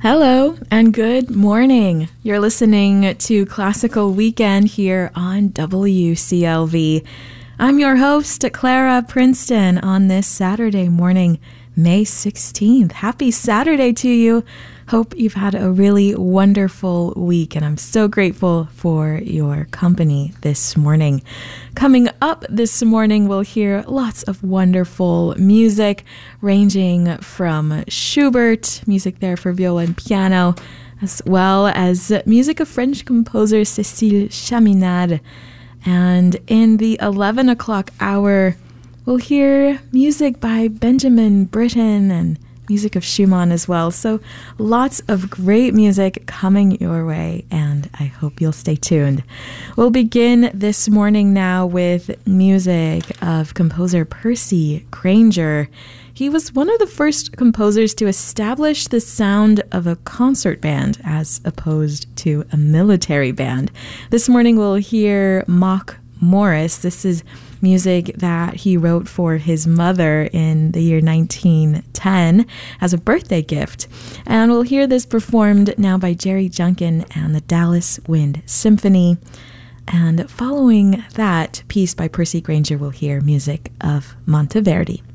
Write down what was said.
Hello and good morning. You're listening to Classical Weekend here on WCLV. I'm your host, Clara Princeton, on this Saturday morning, May 16th. Happy Saturday to you. Hope you've had a really wonderful week, and I'm so grateful for your company this morning. Coming up this morning, we'll hear lots of wonderful music, ranging from Schubert, music there for viola and piano, as well as music of French composer Cécile Chaminade. And in the 11 o'clock hour, we'll hear music by Benjamin Britten and music of Schumann as well. So lots of great music coming your way, and I hope you'll stay tuned. We'll begin this morning now with music of composer Percy Grainger. He was one of the first composers to establish the sound of a concert band as opposed to a military band. This morning we'll hear Mock Morris. This is music that he wrote for his mother in the year 1910 as a birthday gift. And we'll hear this performed now by Jerry Junkin and the Dallas Wind Symphony. And following that piece by Percy Grainger, we'll hear music of Monteverdi.